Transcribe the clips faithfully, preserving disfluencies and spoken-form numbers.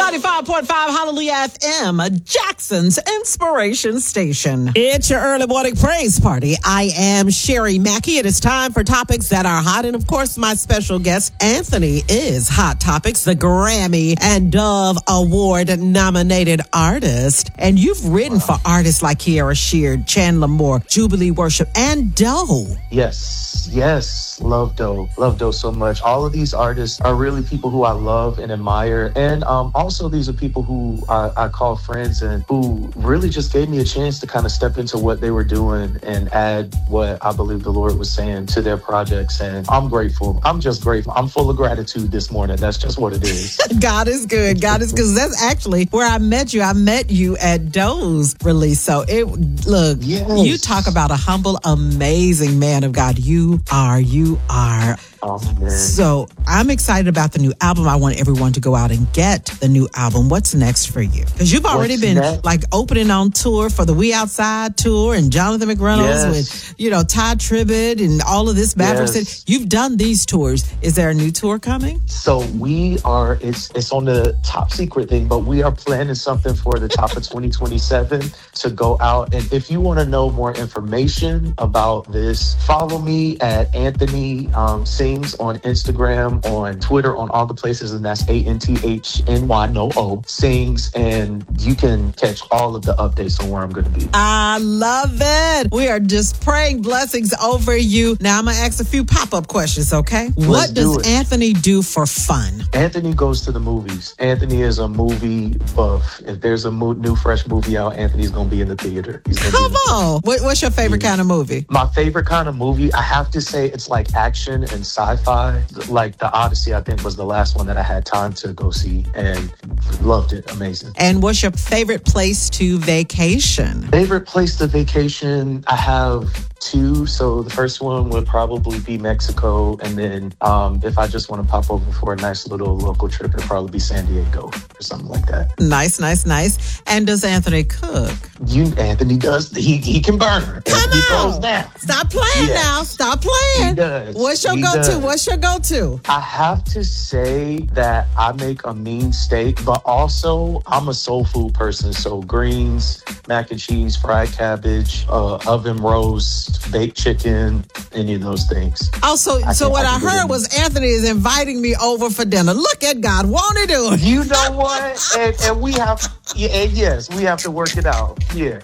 ninety-five point five Hallelujah F M, Jackson's Inspiration Station. It's your early morning praise party. I am Sherry Mackey. It is time for topics that are hot. And of course, my special guest, Anthony, is Hot Topics, the Grammy and Dove Award nominated artist. And you've written wow. for artists like Kiara Sheard, Chandler Moore, Jubilee Worship, and Doe. Yes, yes. Love Doe. Love Doe so much. All of these artists are really people who I love and admire. And um, also, these are people who I, I call friends and who really just gave me a chance to kind of step into what they were doing and add what I believe the Lord was saying to their projects. And I'm grateful. I'm just grateful. I'm full of gratitude this morning. That's just what it is. God is good. God is good. That's actually where I met you. I met you at Doe's release. So it look, yes. You talk about a humble, amazing man of God. You are, you are. Oh, man. So I'm excited about the new album. I want everyone to go out and get the new album. What's next for you? Because you've already What's been next? like opening on tour for the We Outside tour and Jonathan McReynolds yes. with, you know, Ty Tribbett and all of this Maverick yes. City. You've done these tours. Is there a new tour coming? So we are, it's it's on the top secret thing, but we are planning something for the top of twenty twenty-seven to go out. And if you want to know more information about this, follow me at Anthony um, Sings on Instagram, on Twitter, on all the places, and that's A N T H N Y, no O, Sings, and you can catch all of the updates on where I'm going to be. I love it. We are just praying blessings over you. Now I'm going to ask a few pop-up questions, okay? Let's what does do it. Anthony do for fun? Anthony goes to the movies. Anthony is a movie buff. If there's a mo- new, fresh movie out, Anthony's going to be in the theater. He's gonna Come be in the on. What, what's your favorite yeah. kind of movie? My favorite kind of movie, I have to say it's like action and sci-fi. Like The Odyssey, I think, was the last one that I had time to go see and loved it. Amazing. And what's your favorite place to vacation? Favorite place to vacation, I have two. So the first one would probably be Mexico. And then um, if I just want to pop over for a nice little local trip, it'd probably be San Diego or something like that. Nice, nice, nice. And does Anthony cook? You, Anthony does. He he can burn. Come he on. Goes down. Stop playing yes. now. Stop playing. He does. What's your he go-to? Does. What's your go-to? I have to say that I make a mean steak, but also I'm a soul food person. So greens, mac and cheese, fried cabbage, uh, oven roast, baked chicken, any of those things. Also, I so can, what I, I can heard was Anthony is inviting me over for dinner. Look at God. Won't he do it? You know what? and, and we have, yeah, and yes, we have to work it out. Yeah.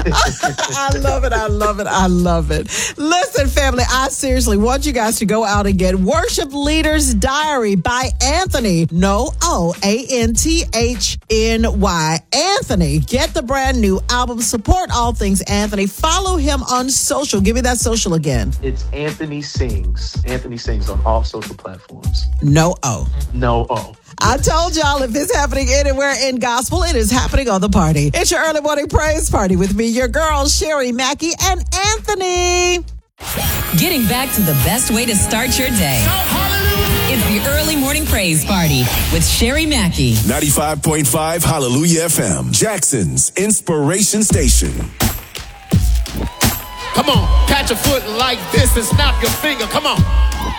I love it. I love it. I love it. Listen, family, I seriously want you guys to go out and get Worship Leader's Diary by Anthony. No, O, A N T H N Y. Anthony, get the brand new album. Support all things Anthony. Follow him on social. Give me that social again. It's Anthony Sings. Anthony Sings on all social platforms. No, O. No, O. I told y'all if it's happening anywhere in gospel, it is happening on the party. It's your early morning praise party with me, your girls, Sherry Mackey and Anthony. Getting back to the best way to start your day. It's the early morning praise party with Sherry Mackey. ninety-five point five Hallelujah F M, Jackson's Inspiration Station. Come on, pat your foot like this and snap your finger. Come on.